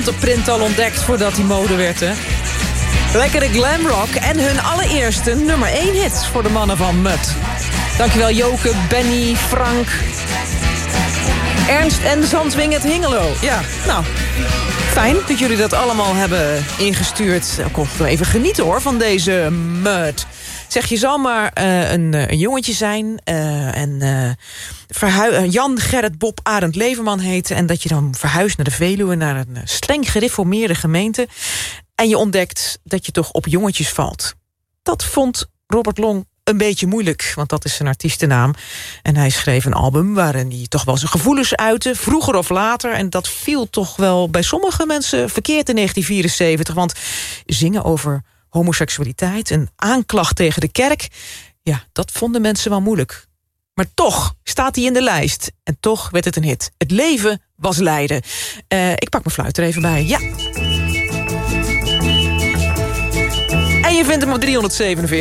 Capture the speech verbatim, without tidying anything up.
de print al ontdekt voordat die mode werd, hè? Lekkere glamrock en hun allereerste nummer één hit voor de mannen van Mud. Dankjewel Joke, Benny, Frank, Ernst en Zandwing het Hingelo. Ja, nou, fijn dat jullie dat allemaal hebben ingestuurd. Ik kon nog even genieten hoor van deze Mud. Zeg, je zal maar uh, een, een jongetje zijn uh, en uh, verhu- Jan, Gerrit, Bob, Arend Leverman heten... en dat je dan verhuist naar de Veluwe, naar een streng gereformeerde gemeente... en je ontdekt dat je toch op jongetjes valt. Dat vond Robert Long een beetje moeilijk, want dat is zijn artiestennaam. En hij schreef een album waarin hij toch wel zijn gevoelens uitte, vroeger of later. En dat viel toch wel bij sommige mensen verkeerd in negentien vierenzeventig... want zingen over homoseksualiteit, een aanklacht tegen de kerk... ja, dat vonden mensen wel moeilijk. Maar toch staat hij in de lijst. En toch werd het een hit. Het leven was lijden. Uh, ik pak mijn fluit er even bij. Ja. En je vindt hem op driehonderdzevenenveertig.